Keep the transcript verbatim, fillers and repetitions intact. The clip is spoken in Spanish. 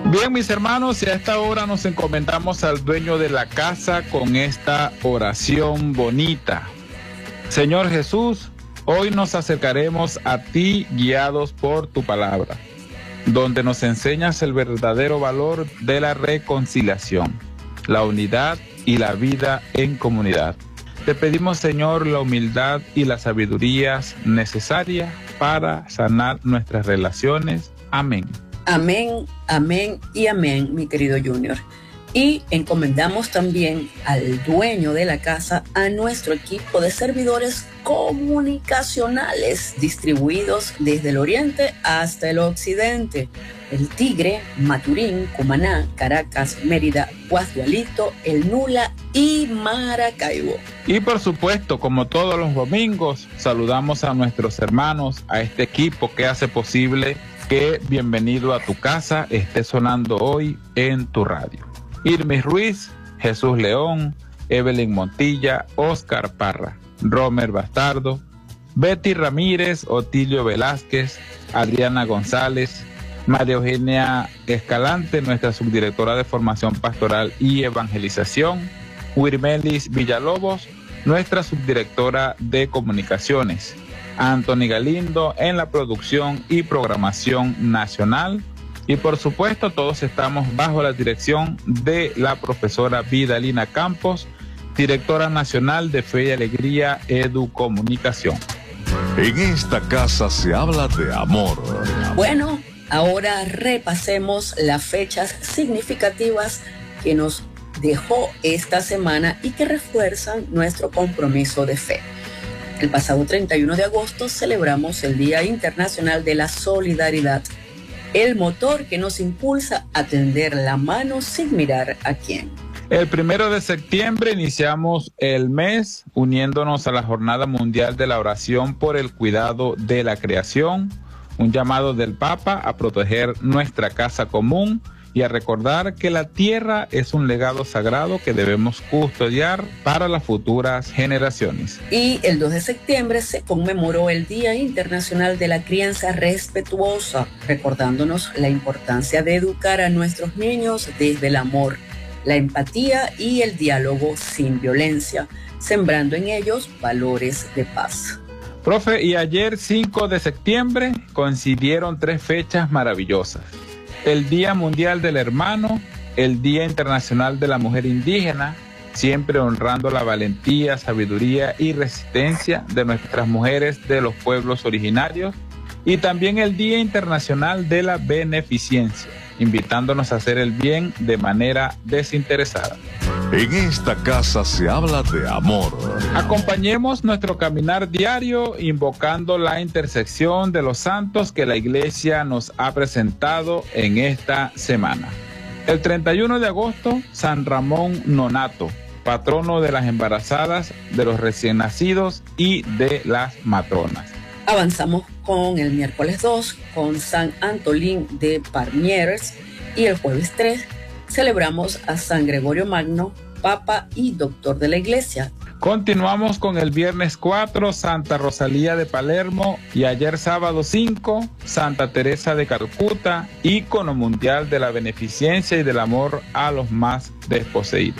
Bien, mis hermanos, y a esta hora nos encomendamos al dueño de la casa con esta oración bonita. Señor Jesús, hoy nos acercaremos a ti guiados por tu palabra, donde nos enseñas el verdadero valor de la reconciliación, la unidad y la vida en comunidad. Te pedimos, Señor, la humildad y la sabiduría necesaria para sanar nuestras relaciones. Amén. Amén, amén y amén, mi querido Junior. Y encomendamos también al dueño de la casa, a nuestro equipo de servidores comunicacionales distribuidos desde el oriente hasta el occidente: el Tigre, Maturín, Cumaná, Caracas, Mérida, Guasdualito, El Nula y Maracaibo. Y por supuesto, como todos los domingos, saludamos a nuestros hermanos, a este equipo que hace posible que Bienvenido a tu Casa esté sonando hoy en tu radio. Irmis Ruiz, Jesús León, Evelyn Montilla, Oscar Parra, Romer Bastardo, Betty Ramírez, Otilio Velázquez, Adriana González, María Eugenia Escalante, nuestra subdirectora de Formación Pastoral y Evangelización, Wirmelis Villalobos, nuestra subdirectora de Comunicaciones, Anthony Galindo en la producción y programación nacional. Y por supuesto, todos estamos bajo la dirección de la profesora Vidalina Campos, directora nacional de Fe y Alegría Educomunicación. En esta casa se habla de amor. Bueno, ahora repasemos las fechas significativas que nos dejó esta semana y que refuerzan nuestro compromiso de fe. El pasado treinta y uno de agosto celebramos el Día Internacional de la Solidaridad, el motor que nos impulsa a tender la mano sin mirar a quién. El primero de septiembre iniciamos el mes uniéndonos a la Jornada Mundial de la Oración por el Cuidado de la Creación, un llamado del Papa a proteger nuestra casa común y a recordar que la tierra es un legado sagrado que debemos custodiar para las futuras generaciones. Y el dos de septiembre se conmemoró el Día Internacional de la Crianza Respetuosa, recordándonos la importancia de educar a nuestros niños desde el amor, la empatía y el diálogo sin violencia, sembrando en ellos valores de paz. Profe, y ayer cinco de septiembre coincidieron tres fechas maravillosas: el Día Mundial del Hermano, el Día Internacional de la Mujer Indígena, siempre honrando la valentía, sabiduría y resistencia de nuestras mujeres de los pueblos originarios, y también el Día Internacional de la Beneficencia, invitándonos a hacer el bien de manera desinteresada. En esta casa se habla de amor. Acompañemos nuestro caminar diario invocando la intersección de los santos que la Iglesia nos ha presentado en esta semana. El treinta y uno de agosto, San Ramón Nonato, patrono de las embarazadas, de los recién nacidos y de las matronas. Avanzamos con el miércoles dos, con San Antolín de Parmieres, y el jueves tres celebramos a San Gregorio Magno, Papa y Doctor de la Iglesia. Continuamos con el viernes cuatro, Santa Rosalía de Palermo, y ayer sábado cinco, Santa Teresa de Calcuta, ícono mundial de la beneficencia y del amor a los más desposeídos.